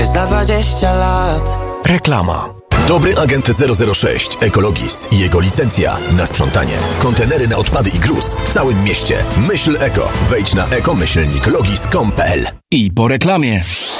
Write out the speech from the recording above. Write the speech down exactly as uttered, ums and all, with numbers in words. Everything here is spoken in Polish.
za dwadzieścia lat. Reklama. Dobry agent zero zero sześć Ekologis i jego licencja na sprzątanie. Kontenery na odpady i gruz w całym mieście. Myśl eko. Wejdź na eko myślnik logis kropka com kropka pe el. I po reklamie.